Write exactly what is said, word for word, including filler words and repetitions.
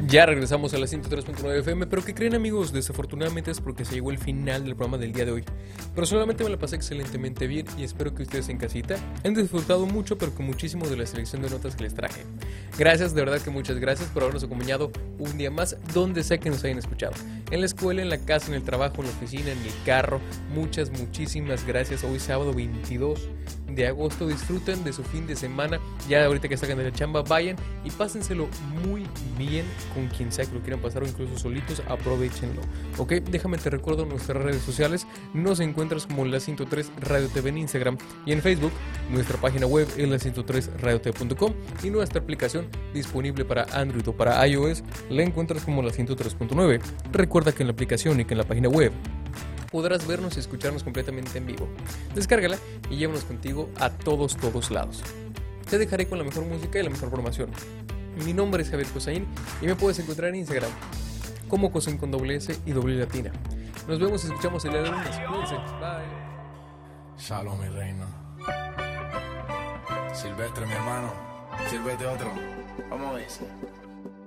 Ya regresamos a la ciento tres punto nueve F M, pero ¿qué creen, amigos? Desafortunadamente es porque se llegó el final del programa del día de hoy. Personalmente me la pasé excelentemente bien y espero que ustedes en casita han disfrutado mucho, pero con muchísimo de la selección de notas que les traje. Gracias, de verdad que muchas gracias por habernos acompañado un día más, donde sea que nos hayan escuchado. En la escuela, en la casa, en el trabajo, en la oficina, en el carro. Muchas, muchísimas gracias. Hoy sábado veintidós de agosto, disfruten de su fin de semana. Ya ahorita que salgan de la chamba, vayan y pásenselo muy bien con quien sea que lo quieran pasar o incluso solitos, aprovechenlo. Ok, déjame te recuerdo nuestras redes sociales. Nos encuentras como la ciento tres Radio T V en Instagram y en Facebook. Nuestra página web es la ciento tres radio t v punto com y nuestra aplicación disponible para Android o para iOS la encuentras como la ciento tres punto nueve. Recuerda que en la aplicación y que en la página web podrás vernos y escucharnos completamente en vivo. Descárgala y llévanos contigo a todos, todos lados. Te dejaré con la mejor música y la mejor formación. Mi nombre es Javier Cosaín y me puedes encontrar en Instagram como Cosaín con doble S y doble latina. Nos vemos y escuchamos el día de lunes. Cuídense. Bye. Shalom, mi reina. Silvestre, mi hermano. Sírvete otro. Vamos a ver.